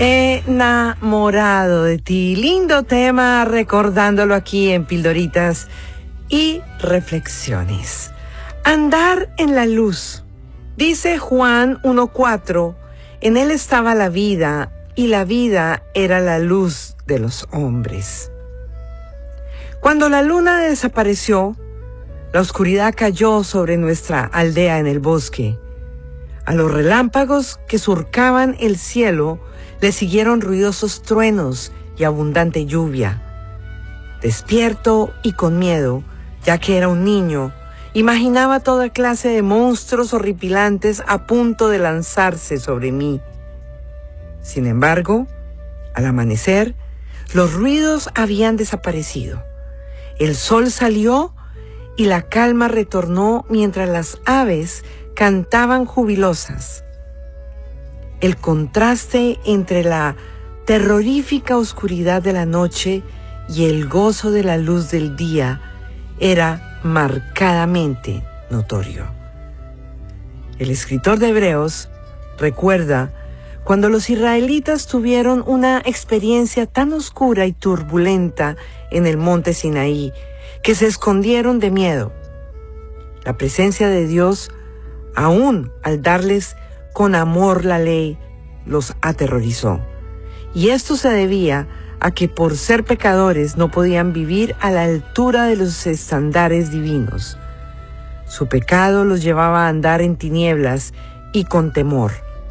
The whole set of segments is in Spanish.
Enamorado de ti. Lindo tema, recordándolo aquí en Pildoritas y Reflexiones. Andar en la luz. Dice Juan 1:4, en él estaba la vida, y la vida era la luz de los hombres. Cuando la luna desapareció, la oscuridad cayó sobre nuestra aldea en el bosque. A los relámpagos que surcaban el cielo le siguieron ruidosos truenos y abundante lluvia. Despierto y con miedo, ya que era un niño, imaginaba toda clase de monstruos horripilantes a punto de lanzarse sobre mí. Sin embargo, al amanecer, los ruidos habían desaparecido. El sol salió y la calma retornó mientras las aves cantaban jubilosas. El contraste entre la terrorífica oscuridad de la noche y el gozo de la luz del día era marcadamente notorio. El escritor de Hebreos recuerda cuando los israelitas tuvieron una experiencia tan oscura y turbulenta en el monte Sinaí que se escondieron de miedo. La presencia de Dios, aún al darles con amor la ley, los aterrorizó. Y esto se debía a que por ser pecadores no podían vivir a la altura de los estándares divinos. Su pecado los llevaba a andar en tinieblas y con temor.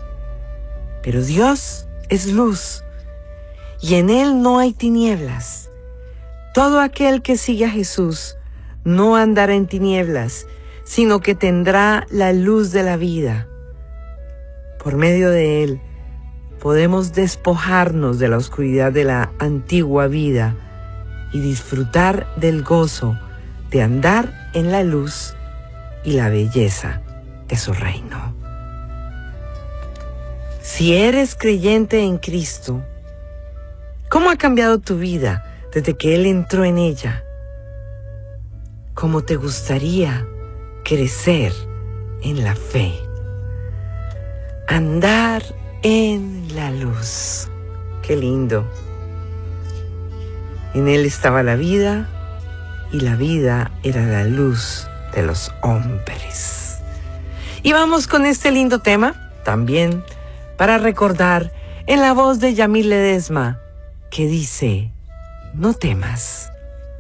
Pero Dios es luz, y en Él no hay tinieblas. Todo aquel que sigue a Jesús no andará en tinieblas, sino que tendrá la luz de la vida. Por medio de Él podemos despojarnos de la oscuridad de la antigua vida y disfrutar del gozo de andar en la luz y la belleza de su reino. Si eres creyente en Cristo, ¿cómo ha cambiado tu vida desde que Él entró en ella? ¿Cómo te gustaría crecer en la fe? Andar en la luz. Qué lindo. En Él estaba la vida, y la vida era la luz de los hombres. Y vamos con este lindo tema, también para recordar, en la voz de Yamil Ledesma, que dice: no temas.